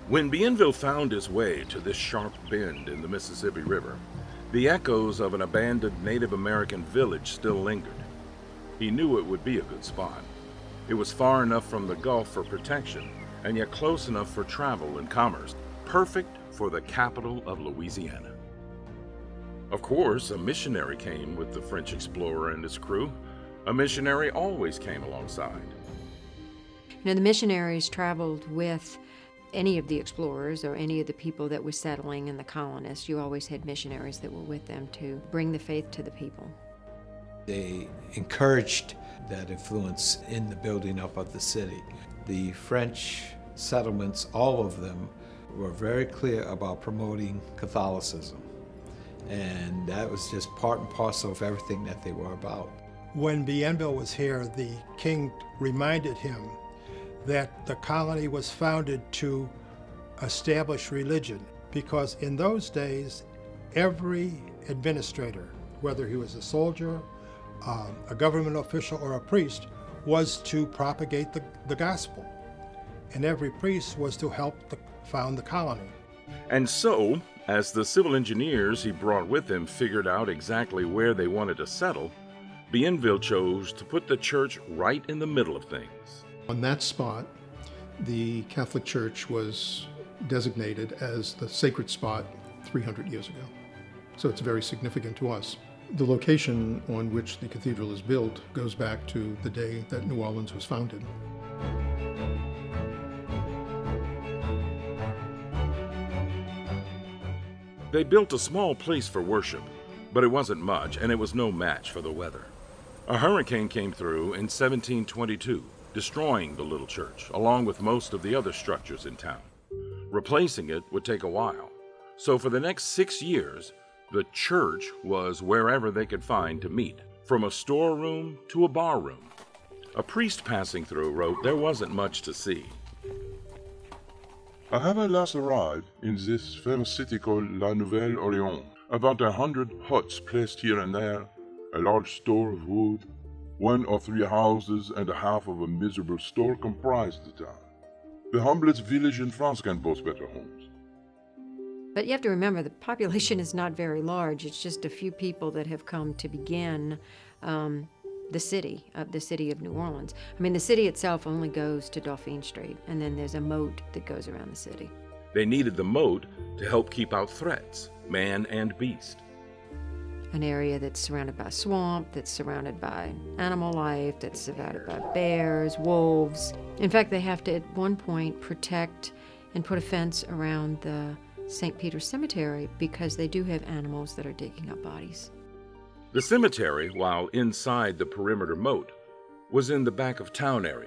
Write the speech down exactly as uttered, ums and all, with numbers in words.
When Bienville found his way to this sharp bend in the Mississippi River, the echoes of an abandoned Native American village still lingered. He knew it would be a good spot. It was far enough from the Gulf for protection, and yet close enough for travel and commerce, perfect for the capital of Louisiana. Of course, a missionary came with the French explorer and his crew. A missionary always came alongside. You know, the missionaries traveled with any of the explorers or any of the people that were settling and the colonists. You always had missionaries that were with them to bring the faith to the people. They encouraged that influence in the building up of the city. The French settlements, all of them, were very clear about promoting Catholicism. And that was just part and parcel of everything that they were about. When Bienville was here, the king reminded him that the colony was founded to establish religion, because in those days, every administrator, whether he was a soldier, um, a government official, or a priest, was to propagate the, the gospel. And every priest was to help the, found the colony. And so, as the civil engineers he brought with him figured out exactly where they wanted to settle, Bienville chose to put the church right in the middle of things. On that spot, the Catholic Church was designated as the sacred spot three hundred years ago. So it's very significant to us. The location on which the cathedral is built goes back to the day that New Orleans was founded. They built a small place for worship, but it wasn't much, and it was no match for the weather. A hurricane came through in seventeen twenty-two, destroying the little church, along with most of the other structures in town. Replacing it would take a while, so for the next six years, the church was wherever they could find to meet, from a storeroom to a barroom. A priest passing through wrote there wasn't much to see. I have at last arrived in this famous city called La Nouvelle-Orléans. About a hundred huts placed here and there, a large store of wood, one or three houses and a half of a miserable store comprised the town. The humblest village in France can boast better homes. But you have to remember, the population is not very large. It's just a few people that have come to begin um, the city, of the city of New Orleans. I mean, the city itself only goes to Dauphine Street, and then there's a moat that goes around the city. They needed the moat to help keep out threats, man and beast. An area that's surrounded by swamp, that's surrounded by animal life, that's surrounded by bears, wolves. In fact, they have to, at one point, protect and put a fence around the Saint Peter's Cemetery because they do have animals that are digging up bodies. The cemetery, while inside the perimeter moat, was in the back of town area,